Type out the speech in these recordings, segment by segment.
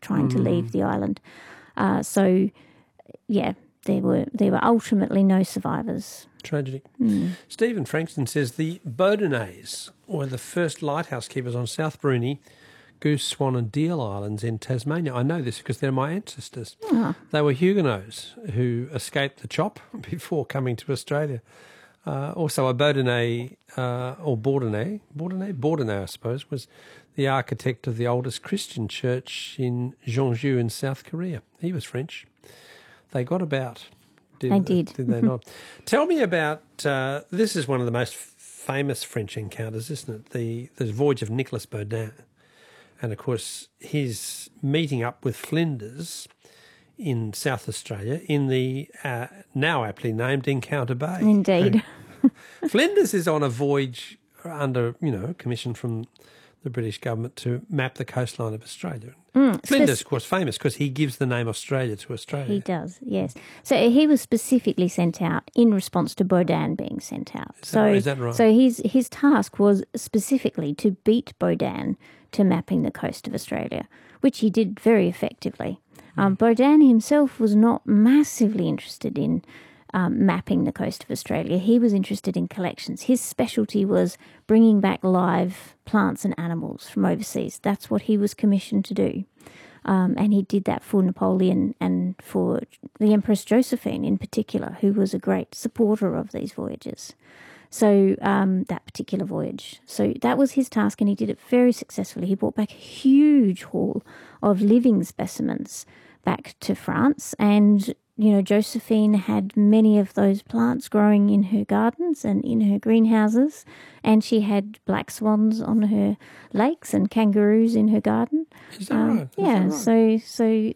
trying to leave the island. So, yeah, there were ultimately no survivors. Tragedy. Stephen Frankston says the Boudinais were the first lighthouse keepers on South Bruny, Goose, Swan and Deal Islands in Tasmania. I know this because they're my ancestors. They were Huguenots who escaped the chop before coming to Australia. Also, a Boudinais, or Bourdonnais, I suppose, was the architect of the oldest Christian church in Jeonju in South Korea. He was French. They got about. They did. Did they not? Tell me about, this is one of the most famous French encounters, isn't it? The voyage of Nicolas Baudin. And, of course, his meeting up with Flinders in South Australia in the now aptly named Encounter Bay. Indeed. Flinders is on a voyage under, commission from the British government to map the coastline of Australia. Flinders, of course, famous because he gives the name Australia to Australia. He does, yes. So he was specifically sent out in response to Baudin being sent out. Is that right? So his task was specifically to beat Baudin to mapping the coast of Australia, which he did very effectively. Baudin himself was not massively interested in mapping the coast of Australia. He was interested in collections. His specialty was bringing back live plants and animals from overseas. That's what he was commissioned to do. And he did that for Napoleon and for the Empress Josephine in particular, who was a great supporter of these voyages. So that particular voyage. So that was his task, and he did it very successfully. He brought back a huge haul of living specimens back to France, and Josephine had many of those plants growing in her gardens and in her greenhouses, and she had black swans on her lakes and kangaroos in her garden. Is that right? Yeah, so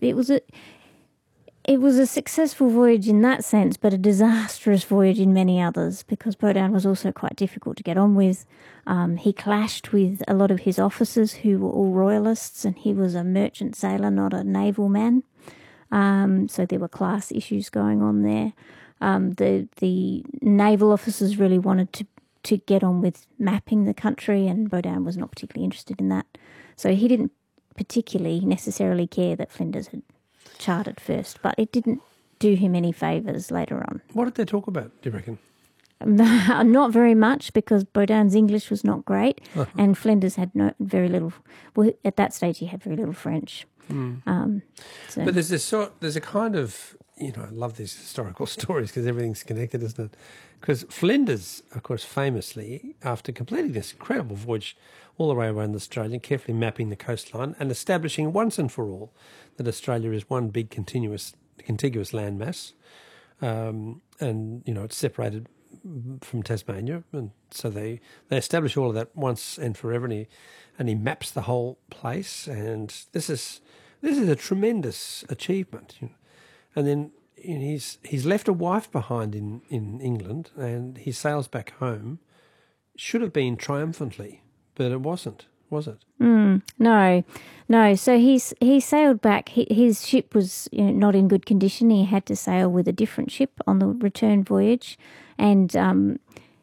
it was a successful voyage in that sense, but a disastrous voyage in many others because Baudin was also quite difficult to get on with. He clashed with a lot of his officers who were all royalists, and he was a merchant sailor, not a naval man. So there were class issues going on there. The naval officers really wanted to get on with mapping the country, and Baudin was not particularly interested in that. So he didn't particularly necessarily care that Flinders had charted first, but it didn't do him any favours later on. What did they talk about, do you reckon? Not very much, because Baudin's English was not great, and Flinders had very little. Well, at that stage, he had very little French. But there's a kind of, I love these historical stories because everything's connected, isn't it? Because Flinders, of course, famously, after completing this incredible voyage all the way around Australia, carefully mapping the coastline and establishing once and for all that Australia is one big contiguous landmass, and it's separated from Tasmania, and so they establish all of that once and forever, and he maps the whole place, and this is a tremendous achievement. And then he's left a wife behind in England, and he sails back home. Should have been triumphantly, but it wasn't, was it? No. So he sailed back. His ship was not in good condition. He had to sail with a different ship on the return voyage, and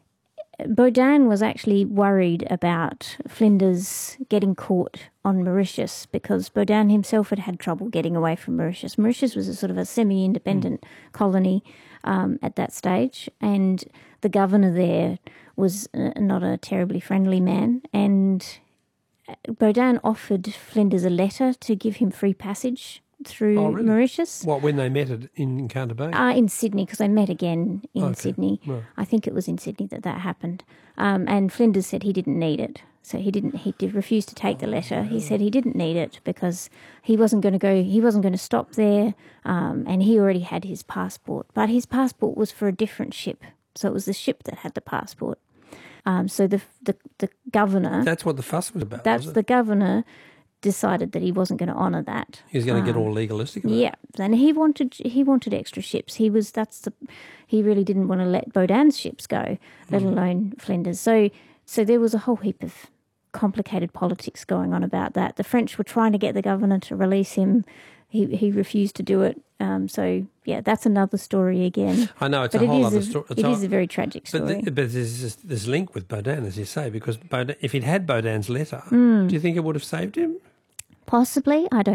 Baudin was actually worried about Flinders getting caught on Mauritius, because Baudin himself had trouble getting away from Mauritius. Mauritius was a sort of a semi-independent colony at that stage, and the governor there was not a terribly friendly man, and Baudin offered Flinders a letter to give him free passage through Mauritius. What, when they met in Encounter Bay? In Sydney, because they met again in Sydney. Right. I think it was in Sydney that happened. And Flinders said he didn't need it. So he did refuse to take the letter. He said he didn't need it because he wasn't going to stop there, and he already had his passport. But his passport was for a different ship. So it was the ship that had the passport. So the governor... That's what the fuss was about, the governor decided that he wasn't going to honour that. He was going to get all legalistic about it. Yeah, and he wanted extra ships. He really didn't want to let Baudin's ships go, let alone Flinders. So there was a whole heap of complicated politics going on about that. The French were trying to get the governor to release him. He refused to do it. So yeah, that's another story again. I know, it's a whole other story. It is a very tragic story. But there's this link with Baudin, as you say, because if he'd had Baudin's letter, do you think it would have saved him? Possibly, I don't